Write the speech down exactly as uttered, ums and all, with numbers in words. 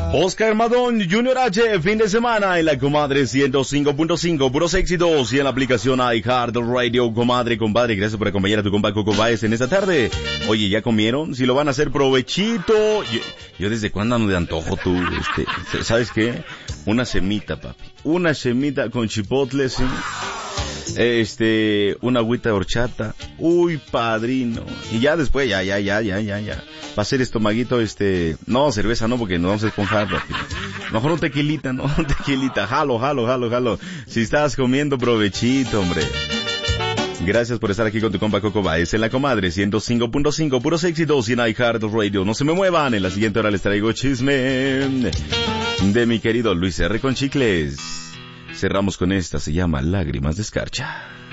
Oscar Madón, Junior H, fin de semana en la Comadre ciento cinco punto cinco, puros éxitos, y en la aplicación iHeartRadio. Comadre, compadre, gracias por acompañar a tu compa Coco Baez en esta tarde. Oye, ¿ya comieron? Si lo van a hacer, provechito. Yo, yo desde cuándo ando de antojo, tú, este, ¿sabes qué? Una semita, papi, una semita con chipotle, ¿sí? Este, una agüita de horchata, uy, padrino, y ya después, ya, ya, ya, ya, ya, ya, va a ser estomaguito, este, no, cerveza no, porque nos vamos a esponjar, papi. Mejor un tequilita, no, un tequilita, jalo, jalo, jalo, jalo, si estás comiendo, provechito, hombre. Gracias por estar aquí con tu compa Coco Baez en la Comadre ciento cinco punto cinco, puros éxitos y en iHeartRadio. No se me muevan, en la siguiente hora les traigo chisme de mi querido Luis R. con Chicles. Cerramos con esta, se llama Lágrimas de Escarcha.